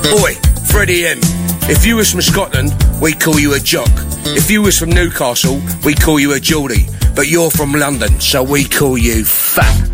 Oi, Freddie M. If you was from Scotland, we call you a jock. If you was from Newcastle, we call you a Geordie. But you're from London, so we call you fat.